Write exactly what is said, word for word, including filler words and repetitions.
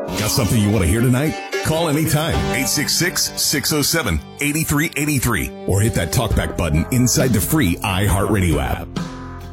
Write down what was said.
Got something you want to hear tonight? Call anytime, eight six six, six oh seven, eight three eight three, or hit that talkback button inside the free iHeartRadio app.